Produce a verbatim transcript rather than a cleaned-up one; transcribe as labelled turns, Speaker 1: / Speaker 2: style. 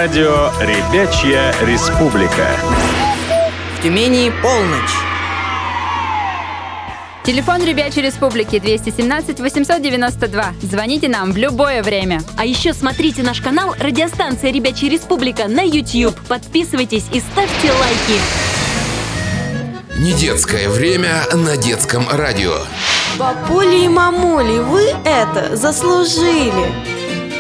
Speaker 1: Радио «Ребячья республика».
Speaker 2: В Тюмени полночь.
Speaker 3: Телефон Ребячей Республики двести семнадцать восемьсот девяносто два. Звоните нам в любое время.
Speaker 4: А еще смотрите наш канал «Радиостанция Ребячья Республика» на YouTube. Подписывайтесь и ставьте лайки.
Speaker 5: Недетское время на детском радио.
Speaker 6: Папули и мамули, вы это заслужили.